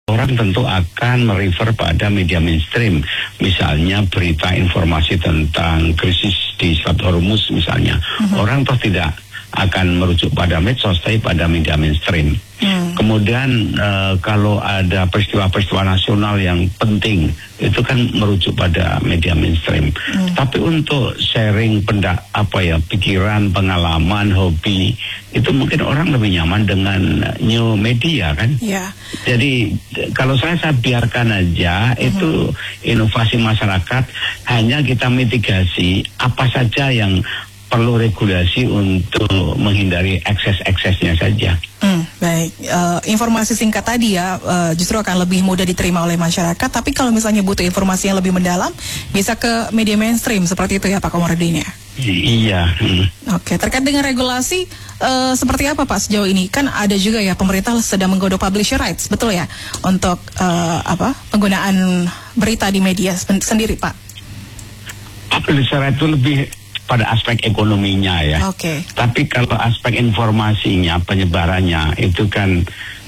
orang tentu akan merefer pada media mainstream. Misalnya berita informasi tentang krisis di Selat Hormuz misalnya. Orang toh tidak akan merujuk pada medsos, tapi pada media mainstream. Kemudian kalau ada peristiwa-peristiwa nasional yang penting, itu kan merujuk pada media mainstream. Tapi untuk sharing pikiran, pengalaman, hobi, itu mungkin orang lebih nyaman dengan new media kan. Jadi kalau saya biarkan aja itu inovasi masyarakat, hanya kita mitigasi apa saja yang perlu regulasi untuk menghindari ekses-eksesnya saja. Baik, informasi singkat tadi ya justru akan lebih mudah diterima oleh masyarakat. Tapi kalau misalnya butuh informasi yang lebih mendalam, bisa ke media mainstream seperti itu ya Pak Komarudin ya? Iya. Oke, terkait dengan regulasi seperti apa Pak sejauh ini? Kan ada juga ya pemerintah sedang menggodok publisher rights, betul ya? Untuk penggunaan berita di media sendiri Pak? Publisher rights itu lebih pada aspek ekonominya ya. Oke. Tapi kalau aspek informasinya, penyebarannya itu kan